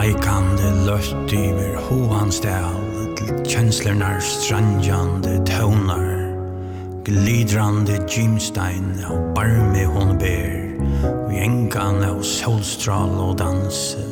Leikande løft iver hovansdal til kjenslernar strandjande tøvnar glidrande gymstein av barme hon ber og gjengan av solstrål og danse